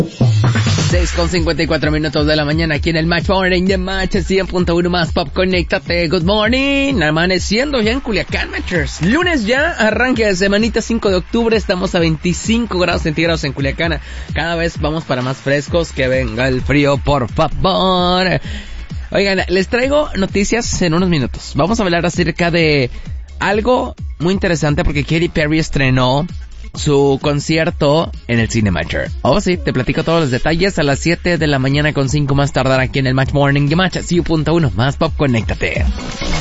6:54 de la mañana aquí en el Match Morning de Match 100.1 más Pop. Conéctate. Good morning. Amaneciendo ya en Culiacán, Matchers. Lunes ya, arranque de semanita 5 de octubre. Estamos a 25 grados centígrados en Culiacán. Cada vez vamos para más frescos. Que venga el frío, por favor. Oigan, les traigo noticias en unos minutos. Vamos a hablar acerca de algo muy interesante porque Katy Perry estrenó su concierto en el Cinematcher. Oh, sí, te platico todos los detalles a las 7 de la mañana con 5 más tardar aquí en el Match Morning de Match 100.1 más Pop. Conéctate.